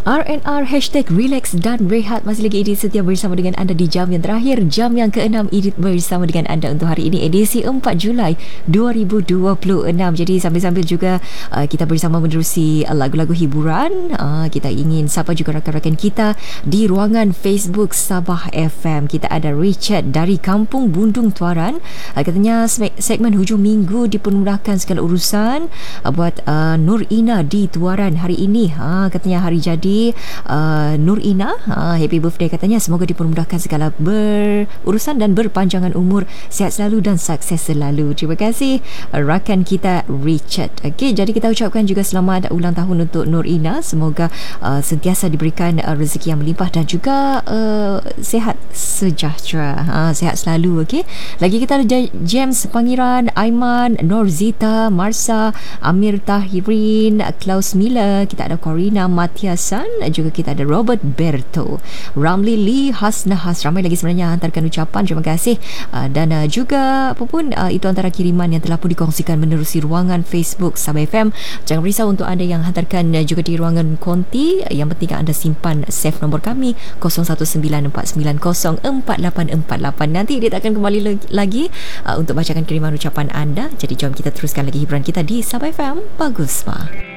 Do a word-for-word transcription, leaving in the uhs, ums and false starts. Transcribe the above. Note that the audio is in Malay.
R and R Hashtag Relax dan Rehat masih lagi edisi setia bersama dengan anda di jam yang terakhir, jam yang keenam edit bersama dengan anda untuk hari ini, edisi empat Julai dua ribu dua puluh enam. Jadi sambil-sambil juga uh, kita bersama menerusi uh, lagu-lagu hiburan. uh, Kita ingin sapa juga rakan-rakan kita di ruangan Facebook Sabah F M. Kita ada Richard dari Kampung Bundung Tuaran. uh, Katanya segmen hujung minggu dipermudahkan segala urusan uh, buat uh, Nur Ina di Tuaran hari ini. uh, Katanya hari jadi Uh, Nur Ina, uh, happy birthday katanya. Semoga dipermudahkan segala berurusan dan berpanjangan umur, sihat selalu dan sukses selalu. Terima kasih uh, rakan kita Richard. Okey, jadi kita ucapkan juga selamat ulang tahun untuk Nur Ina. Semoga uh, sentiasa diberikan uh, rezeki yang melimpah dan juga uh, sihat sejahtera. uh, Sihat selalu. Okey, lagi kita ada James Pangeran, Aiman, Norzita, Marsa, Amir Tahirin, Klaus Miller, kita ada Corina Matiasan, juga kita ada Robert Berto, Ramli Lee, Hasnahas. Ramai lagi sebenarnya hantarkan ucapan terima kasih. uh, dan uh, juga apa pun uh, itu antara kiriman yang telah pun dikongsikan menerusi ruangan Facebook Sabah F M. Jangan risau untuk anda yang hantarkan uh, juga di ruangan konti. Yang penting anda simpan save nombor kami kosong satu sembilan empat sembilan kosong empat lapan empat lapan. Nanti dia akan kembali lagi uh, untuk bacakan kiriman ucapan anda. Jadi jom kita teruskan lagi hiburan kita di Sabah F M. Bagus, Pak.